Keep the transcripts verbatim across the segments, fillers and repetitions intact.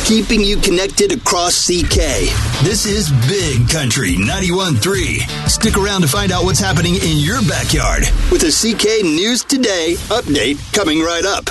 keeping you connected across C K. This is Big Country ninety-one point three. Stick around to find out what's happening in your backyard with a C K News Today update coming right up.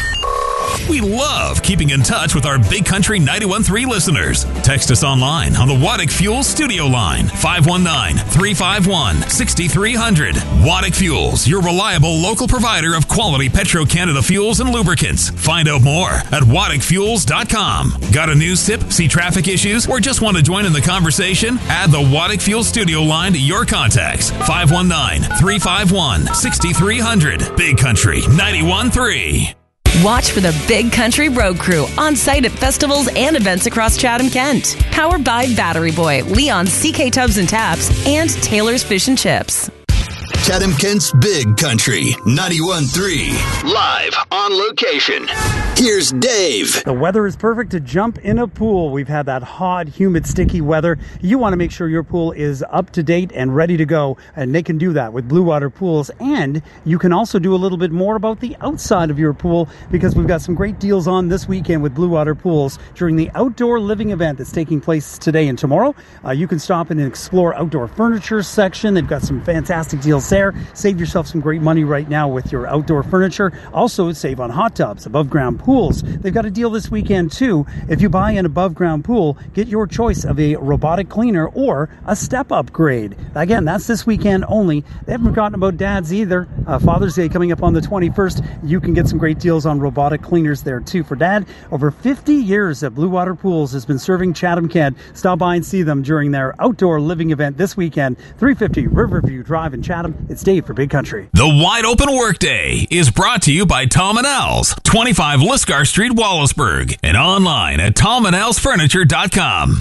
We love keeping in touch with our Big Country ninety-one point three listeners. Text us online on the Waddick Fuels studio line, five one nine, three five one, six three zero zero. Waddick Fuels, your reliable local provider of quality Petro-Canada fuels and lubricants. Find out more at waddick fuels dot com. Got a news tip, see traffic issues, or just want to join in the conversation? Add the Waddick Fuels studio line to your contacts, five one nine, three five one, six three zero zero. Big Country ninety-one point three. Watch for the Big Country Road Crew on site at festivals and events across Chatham-Kent. Powered by Battery Boy, Leon's C K Tubs and Taps, and Taylor's Fish and Chips. Chatham-Kent's Big Country ninety-one point three. Live on location. Here's Dave. The weather is perfect to jump in a pool. We've had that hot, humid, sticky weather. You want to make sure your pool is up to date and ready to go, and they can do that with Blue Water Pools. And you can also do a little bit more about the outside of your pool, because we've got some great deals on this weekend with Blue Water Pools during the outdoor living event that's taking place today and tomorrow. Uh, you can stop in and explore outdoor furniture section. They've got some fantastic deals there. Save yourself some great money right now with your outdoor furniture. Also, save on hot tubs, above ground pools. They've got a deal this weekend too. If you buy an above ground pool, get your choice of a robotic cleaner or a step upgrade. Again, that's this weekend only. They haven't forgotten about dads either. Uh, Father's Day coming up on the twenty-first. You can get some great deals on robotic cleaners there too. For dad, over fifty years at Blue Water Pools has been serving Chatham-Kent. Stop by and see them during their outdoor living event this weekend. three fifty Riverview Drive in Chatham. It's Dave for Big Country. The Wide Open Workday is brought to you by Tom and Al's, twenty-five Liscar Street, Wallaceburg, and online at tom and als furniture dot com.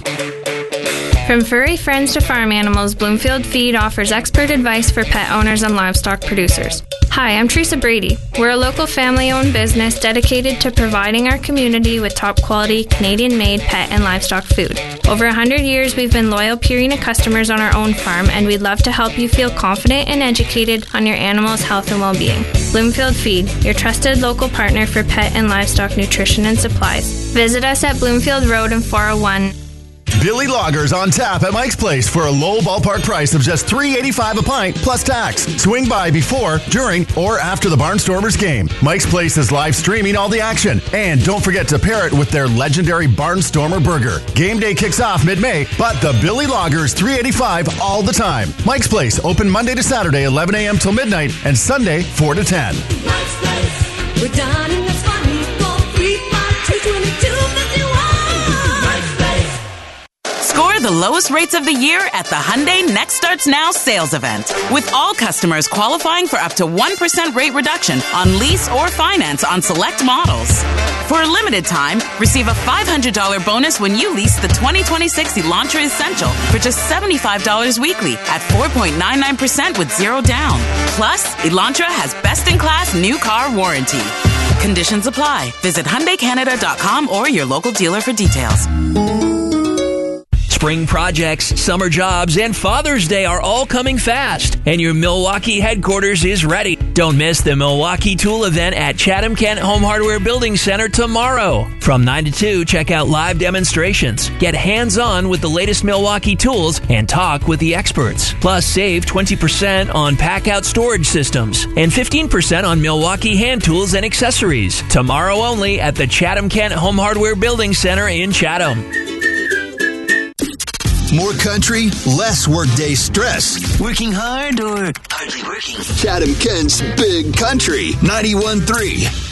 From furry friends to farm animals, Bloomfield Feed offers expert advice for pet owners and livestock producers. Hi, I'm Teresa Brady. We're a local family-owned business dedicated to providing our community with top-quality, Canadian-made pet and livestock food. Over one hundred years, we've been loyal Purina customers on our own farm, and we'd love to help you feel confident and educated on your animal's health and well-being. Bloomfield Feed, your trusted local partner for pet and livestock nutrition and supplies. Visit us at Bloomfield Road in four oh one. Billy Lager's on tap at Mike's Place for a low ballpark price of just three dollars and eighty-five cents a pint plus tax. Swing by before, during, or after the Barnstormers game. Mike's Place is live streaming all the action. And don't forget to pair it with their legendary Barnstormer burger. Game day kicks off mid-May, but the Billy Lager's three dollars and eighty-five cents all the time. Mike's Place, open Monday to Saturday, eleven a.m. till midnight, and Sunday, four to ten. Mike's Place, we're done and that's funny. four three five two two two five one. Score the lowest rates of the year at the Hyundai Next Starts Now sales event. With all customers qualifying for up to one percent rate reduction on lease or finance on select models. For a limited time, receive a five hundred dollars bonus when you lease the twenty twenty-six Elantra Essential for just seventy-five dollars weekly at four point nine nine percent with zero down. Plus, Elantra has best-in-class new car warranty. Conditions apply. Visit Hyundai Canada dot com or your local dealer for details. Spring projects, summer jobs, and Father's Day are all coming fast, and your Milwaukee headquarters is ready. Don't miss the Milwaukee Tool event at Chatham-Kent Home Hardware Building Center tomorrow. From nine to two, check out live demonstrations, get hands-on with the latest Milwaukee tools, and talk with the experts. Plus, save twenty percent on pack-out storage systems and fifteen percent on Milwaukee hand tools and accessories. Tomorrow only at the Chatham-Kent Home Hardware Building Center in Chatham. More country, less workday stress. Working hard or hardly working? Chatham-Kent's Big Country ninety-one point three.